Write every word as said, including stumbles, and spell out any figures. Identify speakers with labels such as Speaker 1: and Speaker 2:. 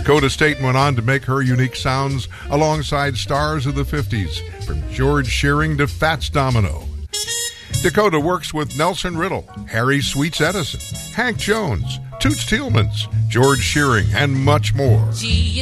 Speaker 1: Dakota Staten went on to make her unique sounds alongside stars of the fifties, from George Shearing to Fats Domino. Dakota works with Nelson Riddle, Harry Sweets Edison, Hank Jones, Toots Thielemans, George Shearing, and much more.
Speaker 2: Gee,